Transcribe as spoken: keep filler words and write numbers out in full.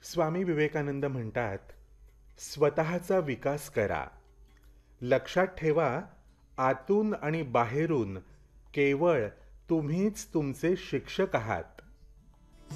स्वामी विवेकानंद म्हणतात, स्वतःचा विकास करा. लक्षात ठेवा, आतून आणि बाहेरून केवळ तुम्हीच तुमचे शिक्षक आहात.